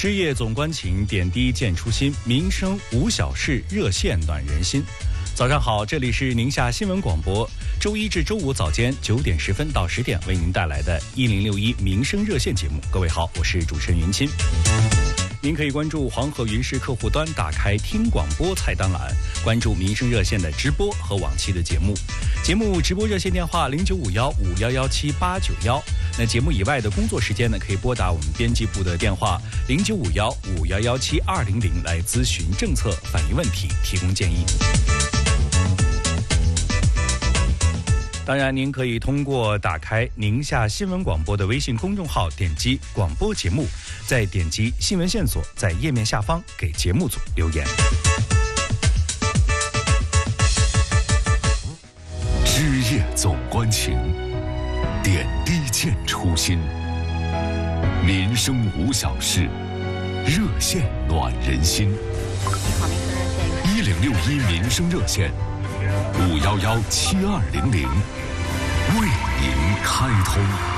知夜总关情，点滴见初心，民生无小事，热线暖人心。早上好，这里是宁夏新闻广播，周一至周五早间9点10分到10点为您带来的1061民生热线节目。各位好，我是主持人云钦。您可以关注黄河云视客户端，打开听广播菜单栏，关注民生热线的直播和往期的节目。节目直播热线电话0951511789。那节目以外的工作时间呢，可以拨打我们编辑部的电话0951511720来咨询政策、反映问题、提供建议。当然，您可以通过打开宁夏新闻广播的微信公众号，点击广播节目，再点击新闻线索，在页面下方给节目组留言。 知夜总关情，点滴见初心。民生无小事，热线暖人心。1061民生热线，5117200，为您开通。